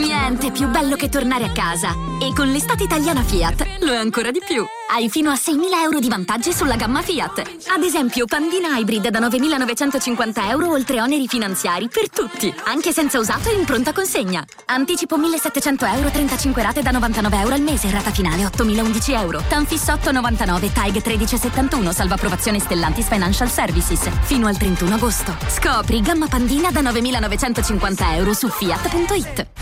Niente più bello che tornare a casa. E con l'estate italiana Fiat lo è ancora di più. Hai fino a 6.000 euro di vantaggi sulla gamma Fiat. Ad esempio, Pandina Hybrid da 9.950 euro oltre oneri finanziari per tutti, anche senza usato e in pronta consegna. Anticipo 1.700 euro, 35 rate da 99 euro al mese, rata finale 8.011 euro. Tanfis 8,99, TAG 1371, salva approvazione Stellantis Financial Services. Fino al 31 agosto. Scopri gamma Pandina da 9.950 euro su Fiat.it.